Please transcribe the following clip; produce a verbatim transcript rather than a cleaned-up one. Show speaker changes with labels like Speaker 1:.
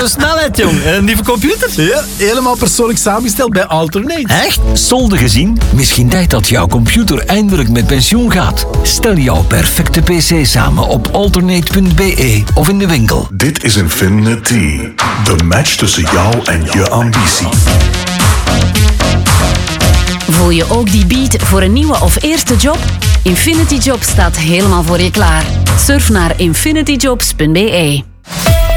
Speaker 1: snelheid, jong. Een nieuwe computer?
Speaker 2: Ja, helemaal persoonlijk samengesteld bij Alternate.
Speaker 1: Echt?
Speaker 3: Solden gezien? Misschien tijd dat jouw computer eindelijk met pensioen gaat. Stel jouw perfecte pc samen op alternate punt b e of in de winkel.
Speaker 4: Dit is Infinity. De match tussen jou en je ambitie.
Speaker 5: Voel je ook die beat voor een nieuwe of eerste job? Infinity Jobs staat helemaal voor je klaar. Surf naar infinity jobs punt b e.